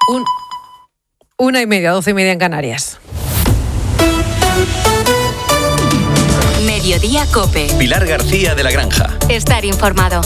1:30, 12:30 en Canarias. Mediodía COPE. Pilar García de la Granja. Estar informado.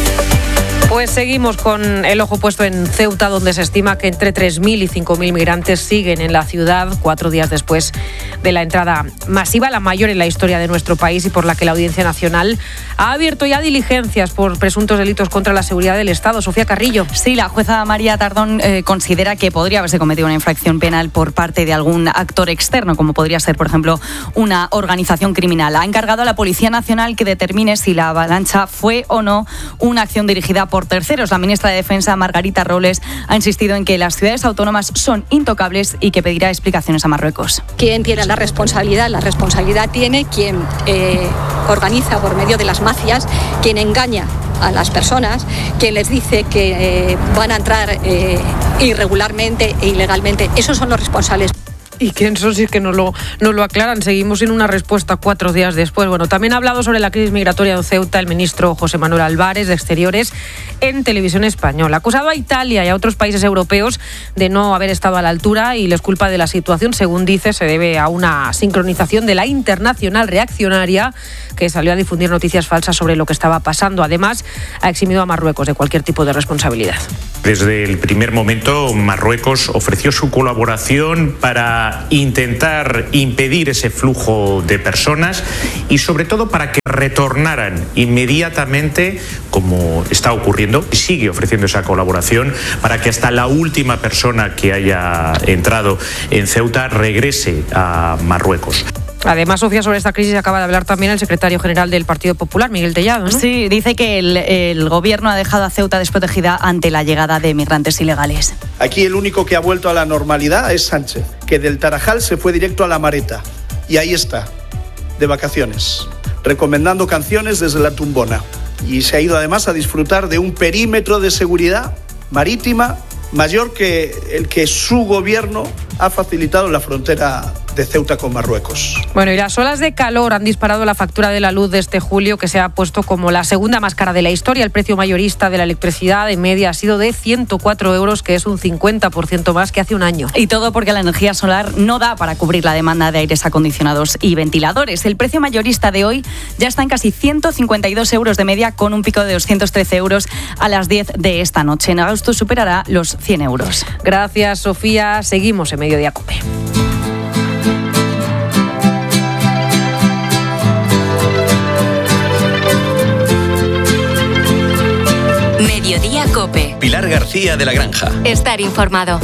Pues seguimos con el ojo puesto en Ceuta, donde se estima que entre 3.000 y 5.000 migrantes siguen en la ciudad 4 días después de la entrada masiva, la mayor en la historia de nuestro país y por la que la Audiencia Nacional ha abierto ya diligencias por presuntos delitos contra la seguridad del Estado. Sofía Carrillo. Sí, la jueza María Tardón considera que podría haberse cometido una infracción penal por parte de algún actor externo, como podría ser, por ejemplo, una organización criminal. Ha encargado a la Policía Nacional que determine si la avalancha fue o no una acción dirigida por terceros. La ministra de Defensa, Margarita Robles, ha insistido en que las ciudades autónomas son intocables y que pedirá explicaciones a Marruecos. ¿Quién tiene la responsabilidad? La responsabilidad tiene quien organiza por medio de las mafias, quien engaña a las personas, quien les dice que van a entrar irregularmente e ilegalmente. Esos son los responsables. ¿Y quién son si es que no lo aclaran? Seguimos sin una respuesta 4 días después. Bueno, también ha hablado sobre la crisis migratoria en Ceuta el ministro José Manuel Álvarez de Exteriores en Televisión Española. Ha acusado a Italia y a otros países europeos de no haber estado a la altura y les culpa de la situación. Según dice, se debe a una sincronización de la internacional reaccionaria que salió a difundir noticias falsas sobre lo que estaba pasando. Además, ha eximido a Marruecos de cualquier tipo de responsabilidad. Desde el primer momento, Marruecos ofreció su colaboración para intentar impedir ese flujo de personas y sobre todo para que retornaran inmediatamente, como está ocurriendo, y sigue ofreciendo esa colaboración para que hasta la última persona que haya entrado en Ceuta regrese a Marruecos. Además, Sofía, sobre esta crisis acaba de hablar también el secretario general del Partido Popular, Miguel Tellado, ¿no? Sí, dice que el gobierno ha dejado a Ceuta desprotegida ante la llegada de migrantes ilegales. Aquí el único que ha vuelto a la normalidad es Sánchez, que del Tarajal se fue directo a La Mareta. Y ahí está, de vacaciones, recomendando canciones desde la tumbona. Y se ha ido además a disfrutar de un perímetro de seguridad marítima mayor que el que su gobierno ha facilitado en la frontera de Ceuta con Marruecos. Bueno, y las olas de calor han disparado la factura de la luz de este julio, que se ha puesto como la segunda más cara de la historia. El precio mayorista de la electricidad en media ha sido de 104 euros, que es un 50% más que hace un año. Y todo porque la energía solar no da para cubrir la demanda de aires acondicionados y ventiladores. El precio mayorista de hoy ya está en casi 152 euros de media, con un pico de 213 euros a las 10 de esta noche. En agosto superará los 100 euros. Gracias, Sofía. Seguimos en Mediodía COPE. Mediodía COPE. Pilar García de la Granja. Estar informado.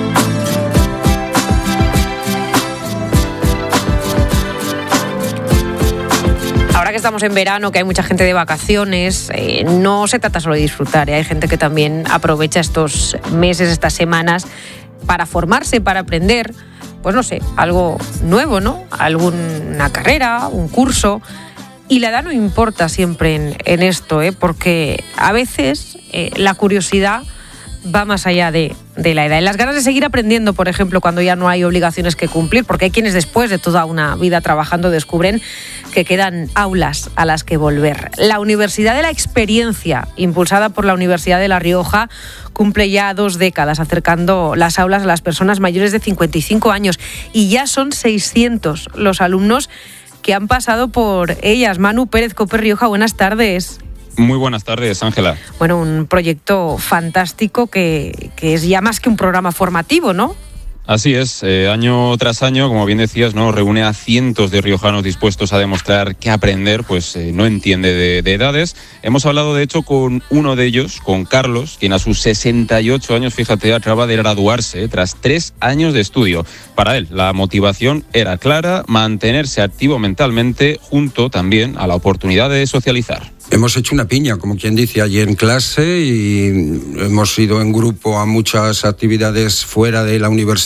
Ahora que estamos en verano, que hay mucha gente de vacaciones, no se trata solo de disfrutar, hay gente que también aprovecha estos meses, estas semanas, para formarse, para aprender, pues no sé, algo nuevo, ¿no? Alguna carrera, un curso. Y la edad no importa siempre en esto, porque a veces la curiosidad va más allá de la edad. En las ganas de seguir aprendiendo, por ejemplo, cuando ya no hay obligaciones que cumplir, porque hay quienes después de toda una vida trabajando descubren que quedan aulas a las que volver. La Universidad de la Experiencia, impulsada por la Universidad de La Rioja, cumple ya 2 décadas acercando las aulas a las personas mayores de 55 años y ya son 600 los alumnos que han pasado por ellas. Manu Pérez, COPE Rioja, buenas tardes. Muy buenas tardes, Ángela. Bueno, un proyecto fantástico que es ya más que un programa formativo, ¿no? Así es, año tras año, como bien decías, ¿no? Reúne a cientos de riojanos dispuestos a demostrar que aprender pues no entiende de edades. Hemos hablado, de hecho, con uno de ellos, con Carlos, quien a sus 68 años, fíjate, acaba de graduarse tras 3 años de estudio. Para él, la motivación era clara: mantenerse activo mentalmente, junto también a la oportunidad de socializar. Hemos hecho una piña, como quien dice, allí en clase, y hemos ido en grupo a muchas actividades fuera de la universidad.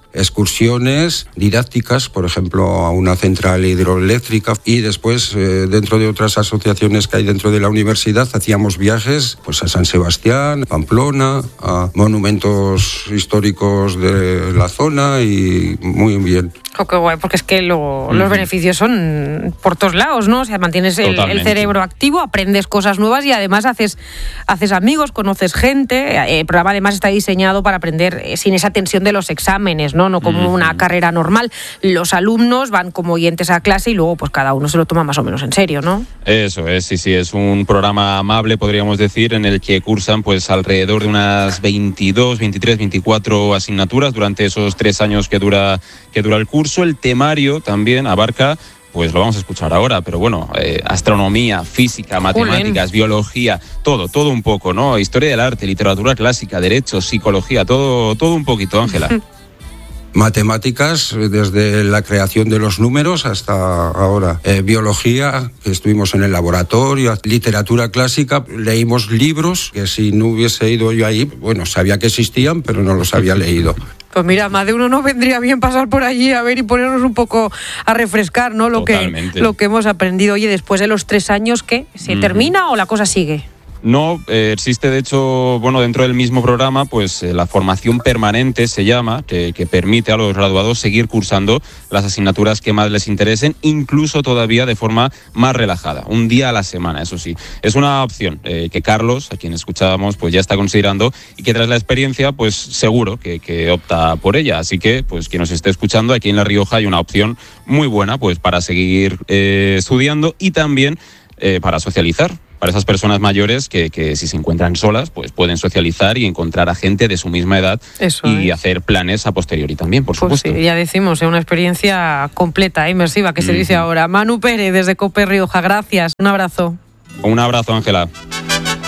excursiones didácticas, por ejemplo, a una central hidroeléctrica, y después, dentro de otras asociaciones que hay dentro de la universidad, hacíamos viajes pues a San Sebastián, Pamplona, a monumentos históricos de la zona, y muy bien. Oh, qué guay, porque es que los beneficios son por todos lados, ¿no? O sea, mantienes el cerebro activo, aprendes cosas nuevas y además haces amigos, conoces gente. El programa además está diseñado para aprender sin esa tensión de los exámenes, no como una carrera normal. Los alumnos van como oyentes a clase y luego pues cada uno se lo toma más o menos en serio, ¿no? Eso es, sí, es un programa amable, podríamos decir, en el que cursan pues alrededor de unas 22, 23, 24 asignaturas durante esos 3 años que dura el curso. El temario también abarca, pues lo vamos a escuchar ahora, pero bueno, astronomía, física, matemáticas, biología, todo un poco, ¿no? Historia del arte, literatura clásica, derecho, psicología, todo un poquito, Ángela. Matemáticas, desde la creación de los números hasta ahora. Biología, que estuvimos en el laboratorio. Literatura clásica, leímos libros que si no hubiese ido yo ahí, bueno, sabía que existían, pero no los había leído. Pues mira, más de uno no vendría bien pasar por allí a ver y ponernos un poco a refrescar, ¿no? Lo que hemos aprendido. Oye, después de los 3 años, ¿qué? ¿Se termina o la cosa sigue? No, existe de hecho, bueno, dentro del mismo programa, pues la formación permanente se llama, que permite a los graduados seguir cursando las asignaturas que más les interesen, incluso todavía de forma más relajada, un día a la semana, eso sí. Es una opción que Carlos, a quien escuchábamos, pues ya está considerando y que tras la experiencia, pues seguro que opta por ella. Así que, pues quien nos esté escuchando, aquí en La Rioja hay una opción muy buena, pues para seguir estudiando y también para socializar. Para esas personas mayores que si se encuentran solas, pues pueden socializar y encontrar a gente de su misma edad y hacer planes a posteriori también, por supuesto. Sí, ya decimos, es una experiencia completa, inmersiva, que se dice ahora. Manu Pérez, desde COPE Rioja, gracias. Un abrazo. Un abrazo, Ángela.